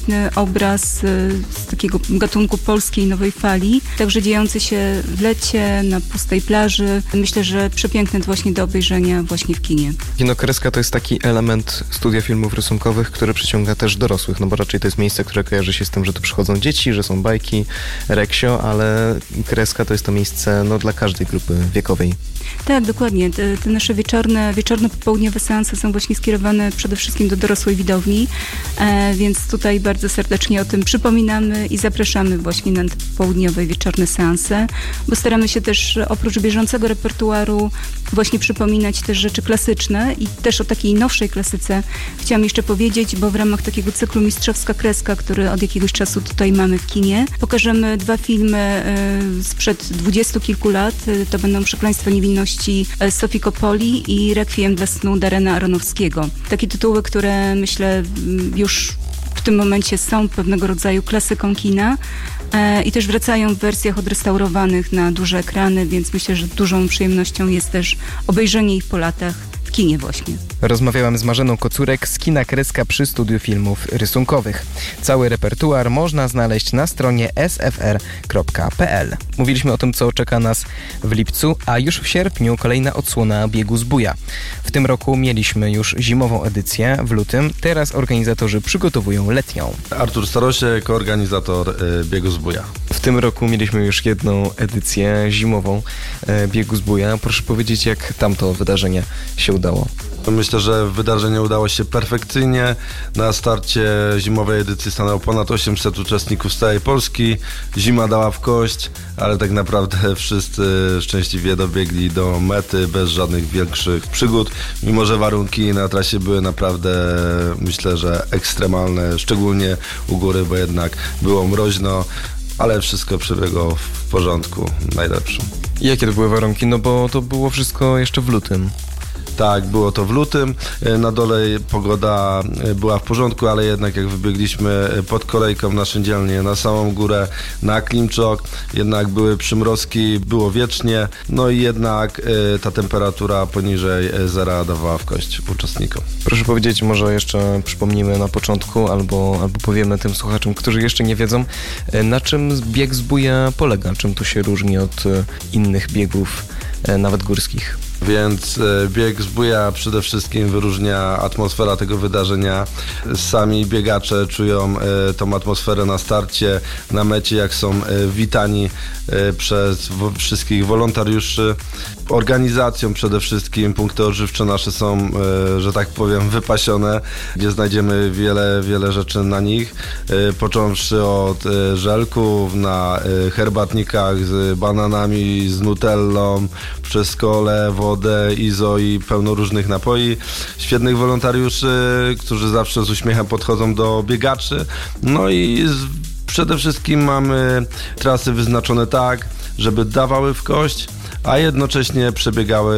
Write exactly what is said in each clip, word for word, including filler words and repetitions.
piękny obraz z takiego gatunku polskiej nowej fali, także dziejący się w lecie na pustej plaży. Myślę, że przepiękny właśnie do obejrzenia właśnie w kinie. Kino Kreska to jest taki element studia filmów rysunkowych, który przyciąga też dorosłych, no bo raczej to jest miejsce, które kojarzy się z tym, że tu przychodzą dzieci, że są bajki, reksio, ale Kreska to jest to miejsce no, dla każdej grupy wiekowej. Tak, dokładnie. Te, te nasze wieczorne, wieczorno-popołudniowe seanse są właśnie skierowane przede wszystkim do dorosłej widowni, e, więc tutaj bardzo serdecznie o tym przypominamy i zapraszamy właśnie na te południowe i wieczorne seanse, bo staramy się też oprócz bieżącego repertuaru właśnie przypominać też rzeczy klasyczne i też o takiej nowszej klasyce chciałam jeszcze powiedzieć, bo w ramach takiego cyklu Mistrzowska Kreska, który od jakiegoś czasu tutaj mamy w kinie, pokażemy dwa filmy e, sprzed dwudziestu kilku lat. To będą Przekleństwo niewinności Sofii Coppoli i Rekwiem dla snu Darrena Aronofskiego. Takie tytuły, które myślę już w tym momencie są pewnego rodzaju klasyką kina e, i też wracają w wersjach odrestaurowanych na duże ekrany, więc myślę, że dużą przyjemnością jest też obejrzenie ich po latach w kinie właśnie. Rozmawiałam z Marzeną Kocurek z Kina Kreska przy Studiu Filmów Rysunkowych. Cały repertuar można znaleźć na stronie s f r kropka p l. Mówiliśmy o tym, co czeka nas w lipcu, a już w sierpniu kolejna odsłona Biegu z Buja. W tym roku mieliśmy już zimową edycję w lutym, teraz organizatorzy przygotowują letnią. Artur Starosiek, organizator y, Biegu z Buja. W tym roku mieliśmy już jedną edycję zimową e, Biegu z Buja. Proszę powiedzieć, jak tamto wydarzenie się udało? Myślę, że wydarzenie udało się perfekcyjnie. Na starcie zimowej edycji stanęło ponad osiemset uczestników z całej Polski. Zima dała w kość, ale tak naprawdę wszyscy szczęśliwie dobiegli do mety bez żadnych większych przygód. Mimo że warunki na trasie były naprawdę, myślę, że ekstremalne, szczególnie u góry, bo jednak było mroźno, ale wszystko przebiegło w porządku, najlepszym. I jakie to były warunki? No bo to było wszystko jeszcze w lutym. Tak, było to w lutym. Na dole pogoda była w porządku, ale jednak jak wybiegliśmy pod kolejką na Szyndzielnię, na samą górę, na Klimczok, jednak były przymrozki, było wiecznie, no i jednak ta temperatura poniżej zera dawała w kość uczestnikom. Proszę powiedzieć, może jeszcze przypomnimy na początku, albo, albo powiemy tym słuchaczom, którzy jeszcze nie wiedzą, na czym bieg z Buja polega, czym to się różni od innych biegów, nawet górskich. Więc bieg z Buja przede wszystkim wyróżnia atmosfera tego wydarzenia. Sami biegacze czują tą atmosferę na starcie, na mecie, jak są witani przez wszystkich wolontariuszy. Organizacją przede wszystkim punkty odżywcze nasze są, że tak powiem, wypasione, gdzie znajdziemy wiele, wiele rzeczy na nich, począwszy od żelków, na herbatnikach z bananami, z nutellą, przez kolę, wodę, izo i pełno różnych napoi. Świetnych wolontariuszy, którzy zawsze z uśmiechem podchodzą do biegaczy. No i z, przede wszystkim mamy trasy wyznaczone tak, żeby dawały w kość, a jednocześnie przebiegały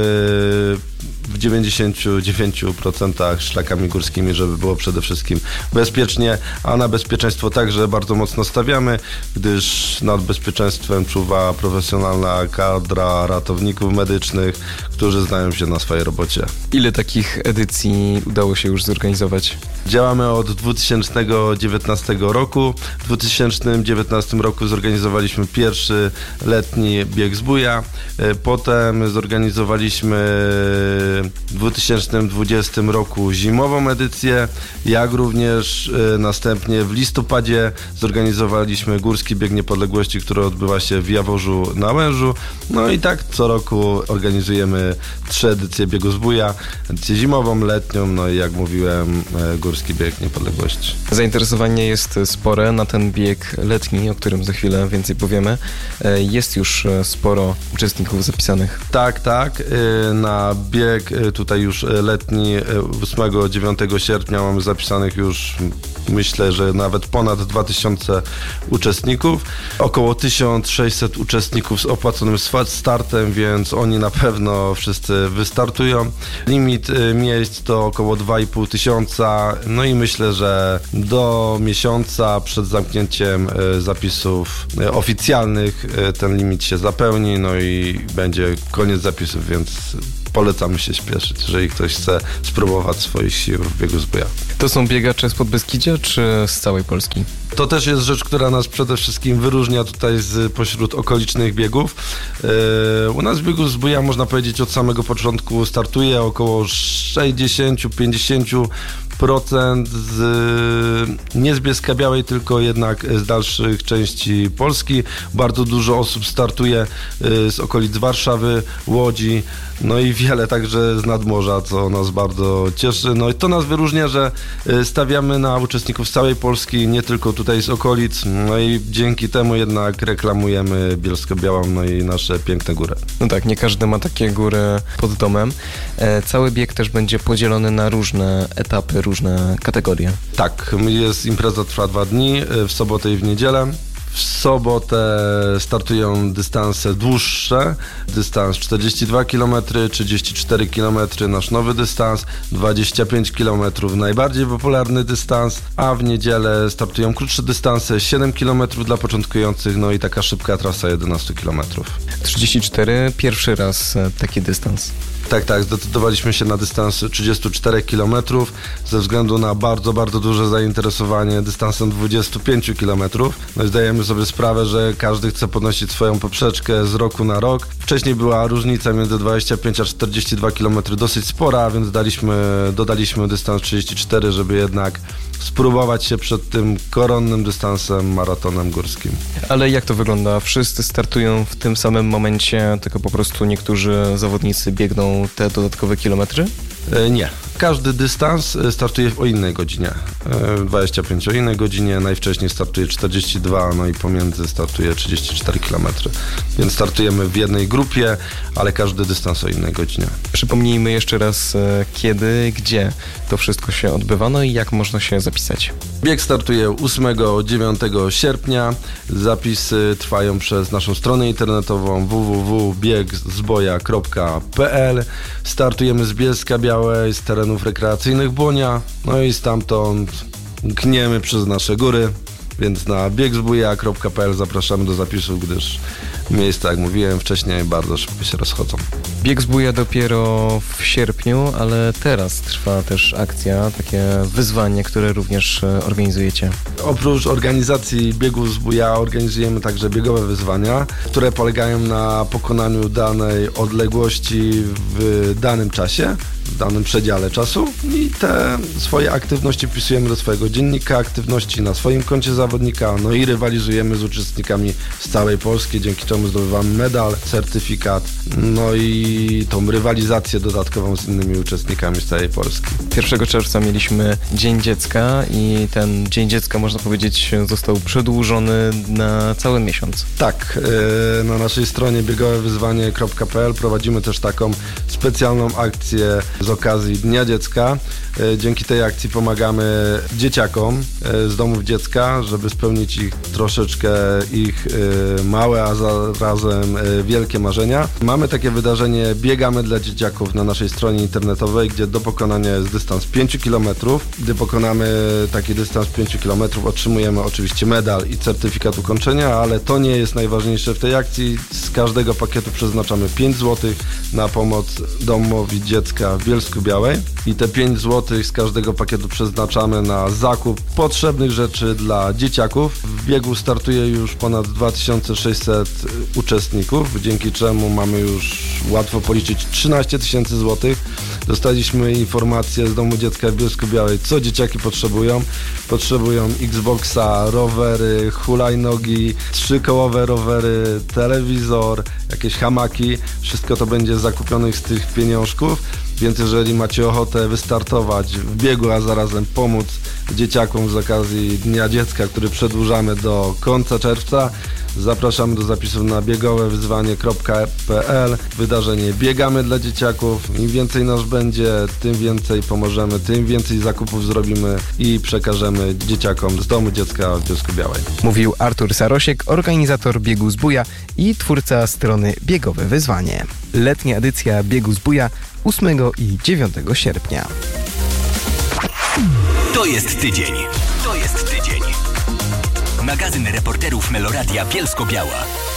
w dziewięćdziesięciu dziewięciu procentach szlakami górskimi, żeby było przede wszystkim bezpiecznie, a na bezpieczeństwo także bardzo mocno stawiamy, gdyż nad bezpieczeństwem czuwa profesjonalna kadra ratowników medycznych, którzy znają się na swojej robocie. Ile takich edycji udało się już zorganizować? Działamy od dwa tysiące dziewiętnastego roku. W dwa tysiące dziewiętnastym roku zorganizowaliśmy pierwszy letni bieg z Buja. Potem zorganizowaliśmy w dwa tysiące dwudziestym roku zimową edycję, jak również następnie w listopadzie zorganizowaliśmy Górski Bieg Niepodległości, który odbywa się w Jaworzu na Łężu. No i tak co roku organizujemy trzy edycje biegu z Buja, edycję zimową, letnią, no i jak mówiłem, Górski Bieg Niepodległości. Zainteresowanie jest spore na ten bieg letni, o którym za chwilę więcej powiemy. Jest już sporo uczestników zapisanych. Tak, tak. Na bieg tutaj już letni ósmego dziewiątego sierpnia mamy zapisanych już, myślę, że nawet ponad dwa tysiące uczestników. Około tysiąc sześćset uczestników z opłaconym startem, więc oni na pewno wszyscy wystartują. Limit miejsc to około dwa i pół tysiąca. No i myślę, że do miesiąca przed zamknięciem zapisów oficjalnych ten limit się zapełni, no i będzie koniec zapisów, więc polecamy się śpieszyć, jeżeli ktoś chce spróbować swoich sił w biegu Zbója. To są biegacze z Podbeskidzia czy z całej Polski? To też jest rzecz, która nas przede wszystkim wyróżnia tutaj z pośród okolicznych biegów. Yy, u nas w biegu Zbója, można powiedzieć, od samego początku startuje około sześćdziesiąt do pięćdziesięciu procent z, nie z Bielska Białej, tylko jednak z dalszych części Polski. Bardzo dużo osób startuje z okolic Warszawy, Łodzi, no i wiele także z nadmorza, co nas bardzo cieszy. No i to nas wyróżnia, że stawiamy na uczestników z całej Polski, nie tylko tutaj z okolic, no i dzięki temu jednak reklamujemy Bielsko-Białą, no i nasze piękne góry. No tak, nie każdy ma takie góry pod domem. E, cały bieg też będzie podzielony na różne etapy, różne kategorie. Tak, jest impreza, trwa dwa dni, w sobotę i w niedzielę. W sobotę startują dystanse dłuższe, dystans czterdzieści dwa kilometry, trzydzieści cztery kilometry, nasz nowy dystans, dwadzieścia pięć kilometrów, najbardziej popularny dystans, a w niedzielę startują krótsze dystanse, siedem kilometrów dla początkujących, no i taka szybka trasa jedenaście kilometrów. trzydzieści cztery, pierwszy raz taki dystans. Tak, tak, zdecydowaliśmy się na dystans trzydzieści cztery kilometrów ze względu na bardzo, bardzo duże zainteresowanie dystansem dwadzieścia pięć kilometrów. No i zdajemy sobie sprawę, że każdy chce podnosić swoją poprzeczkę z roku na rok. Wcześniej była różnica między dwadzieścia pięć a czterdzieści dwa kilometry dosyć spora, więc daliśmy, dodaliśmy dystans trzydzieści cztery, żeby jednak spróbować się przed tym koronnym dystansem, maratonem górskim. Ale jak to wygląda? Wszyscy startują w tym samym momencie, tylko po prostu niektórzy zawodnicy biegną te dodatkowe kilometry? E, nie. Każdy dystans startuje o innej godzinie. E, dwadzieścia pięć o innej godzinie, najwcześniej startuje czterdzieści dwa, no i pomiędzy startuje trzydzieści cztery kilometry. Więc startujemy w jednej grupie, ale każdy dystans o innej godzinie. Przypomnijmy jeszcze raz, kiedy, gdzie to wszystko się odbywa, no i jak można się zapisać. Bieg startuje ósmego do dziewiątego sierpnia. Zapisy trwają przez naszą stronę internetową w w w kropka bieg zboja kropka p l. Startujemy z Bielska Białej, z terenów rekreacyjnych Błonia, no i stamtąd gniemy przez nasze góry, więc na bieg zboja kropka p l zapraszamy do zapisów, gdyż miejsca, jak mówiłem wcześniej, bardzo szybko się rozchodzą. Bieg Zbója dopiero w sierpniu, ale teraz trwa też akcja, takie wyzwanie, które również organizujecie. Oprócz organizacji biegu Zbója organizujemy także biegowe wyzwania, które polegają na pokonaniu danej odległości w danym czasie, w danym przedziale czasu i te swoje aktywności wpisujemy do swojego dziennika aktywności na swoim koncie zawodnika, no i rywalizujemy z uczestnikami z całej Polski, dzięki czemu zdobywamy medal, certyfikat, no i tą rywalizację dodatkową z innymi uczestnikami z całej Polski. pierwszego czerwca mieliśmy Dzień Dziecka i ten Dzień Dziecka, można powiedzieć, został przedłużony na cały miesiąc. Tak, na naszej stronie biegowe wyzwanie kropka p l prowadzimy też taką specjalną akcję z okazji Dnia Dziecka. Dzięki tej akcji pomagamy dzieciakom z domów dziecka, żeby spełnić ich troszeczkę ich małe, a zarazem wielkie marzenia. Mamy takie wydarzenie Biegamy dla dzieciaków na naszej stronie internetowej, gdzie do pokonania jest dystans pięć kilometrów. Gdy pokonamy taki dystans pięć kilometrów, otrzymujemy oczywiście medal i certyfikat ukończenia, ale to nie jest najważniejsze w tej akcji. Z każdego pakietu przeznaczamy pięć złotych na pomoc domowi dziecka w Bielsku Białej i te pięć złotych z każdego pakietu przeznaczamy na zakup potrzebnych rzeczy dla dzieciaków. W biegu startuje już ponad dwa tysiące sześćset uczestników, dzięki czemu mamy już łatwo policzyć trzynaście tysięcy złotych. Dostaliśmy informację z domu dziecka w Bielsku Białej, co dzieciaki potrzebują. Potrzebują Xboxa, rowery, hulajnogi, trzykołowe rowery, telewizor, jakieś hamaki. Wszystko to będzie zakupionych z tych pieniążków. Więc jeżeli macie ochotę wystartować w biegu, a zarazem pomóc dzieciakom z okazji Dnia Dziecka, który przedłużamy do końca czerwca, zapraszamy do zapisów na biegowe wyzwanie kropka p l. Wydarzenie Biegamy dla dzieciaków. Im więcej nas będzie, tym więcej pomożemy, tym więcej zakupów zrobimy i przekażemy dzieciakom z domu dziecka w Bielsku Białej. Mówił Artur Sarosiek, organizator biegu Zbója i twórca strony Biegowe Wyzwanie. Letnia edycja biegu Zbója ósmego i dziewiątego sierpnia. To jest tydzień. To jest tydzień. Magazyn reporterów Meloradia Bielsko-Biała.